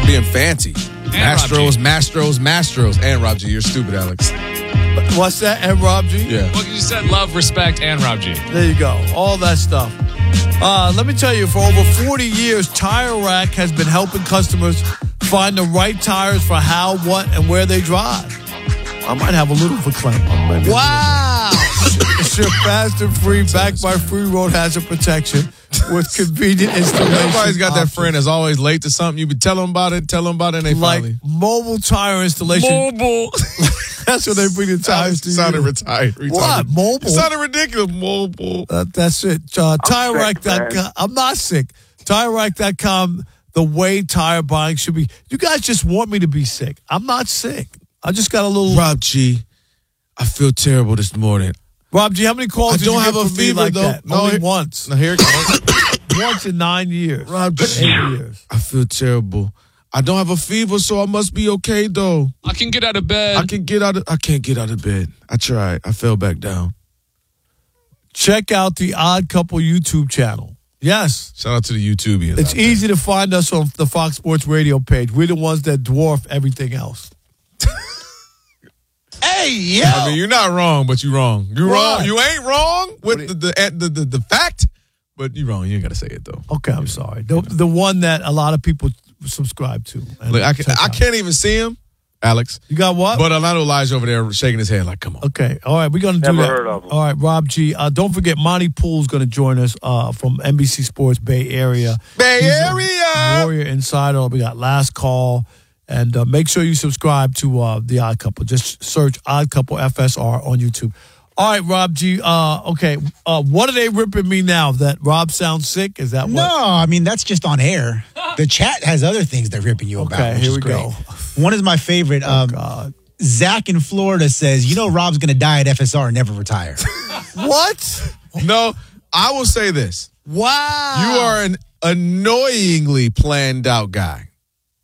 being fancy. Mastros. And Rob G. You're stupid, Alex. What's that? And Rob G? Yeah. Well, you said love, respect, and Rob G. There you go. All that stuff. Let me tell you, for over 40 years, Tire Rack has been helping customers find the right tires for how, what, and where they drive. I might have a little for claim. Wow. Ship fast and free, backed by free road hazard protection with convenient installation. Everybody's got that friend that's always late to something. You be tell them about it, and they like finally. mobile tire installation. Mobile. That's when they bring the tires to you. Sounded retired. What? Mobile? It sounded ridiculous. Mobile. That's it. TireRack.com. I'm not sick. TireRack.com, the way tire buying should be. You guys just want me to be sick. I'm not sick. I just got a little. Rob G, I feel terrible this morning. Rob G, how many calls did you get from me like that? No, Only once. No, here it goes. Once in 9 years. Rob G, 8 years. I feel terrible. I don't have a fever, so I must be okay, though. I can get out of bed. I can't get out of bed. I tried. I fell back down. Check out the Odd Couple YouTube channel. Yes. Shout out to the YouTubians. It's easy to find us on the Fox Sports Radio page. We're the ones that dwarf everything else. Hey, yo. I mean, you're not wrong, but you're wrong. You're wrong. You ain't wrong with the fact, but you're wrong. You ain't got to say it, though. Okay, I'm sorry. The one that a lot of people subscribe to. Look, I can't even see him, Alex. You got what? But Orlando Elijah over there shaking his head like, come on. Okay. All right, we're going to do that. Never heard of him. All right, Rob G. Don't forget, Monty Poole's going to join us from NBC Sports Bay Area. Bay He's Area! a Warrior Insider. We got Last Call. And make sure you subscribe to The Odd Couple. Just search Odd Couple FSR on YouTube. All right, Rob G. Okay. What are they ripping me now? That Rob sounds sick? Is that what? No, I mean, that's just on air. The chat has other things they're ripping you about. Okay, here we go. One is my favorite. God. Zach in Florida says, Rob's going to die at FSR and never retire. What? No, I will say this. Wow. You are an annoyingly planned out guy.